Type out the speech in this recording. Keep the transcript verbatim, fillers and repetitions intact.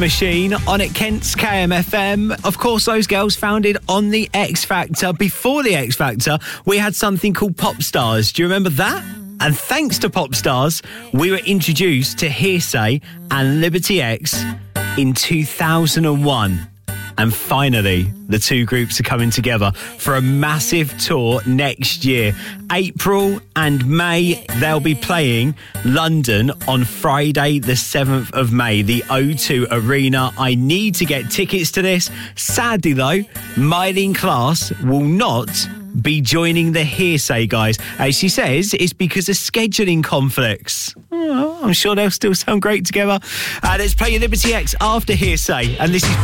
Machine on at Kent's K M F M. Of course, those girls founded on the X Factor. Before the X Factor, we had something called Pop Stars. Do you remember that? And thanks to Pop Stars, we were introduced to Hearsay and Liberty X in two thousand one. And finally, the two groups are coming together for a massive tour next year. April and May, they'll be playing London on Friday, the seventh of May, the O two Arena. I need to get tickets to this. Sadly, though, Mylene Class will not be joining the Hearsay guys. As she says, it's because of scheduling conflicts. Oh, I'm sure they'll still sound great together. Uh, let's play Liberty X after Hearsay. And this is